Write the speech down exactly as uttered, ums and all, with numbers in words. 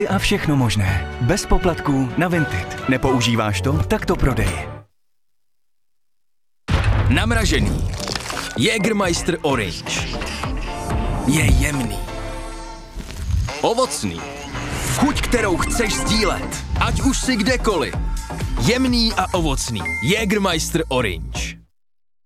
A všechno možné. Bez poplatků na Vinted. Nepoužíváš to? Tak to prodej. Namražený. Jägermeister Orange. Je jemný. Ovocný. Chuť, kterou chceš sdílet. Ať už si kdekoliv. Jemný a ovocný. Jägermeister Orange.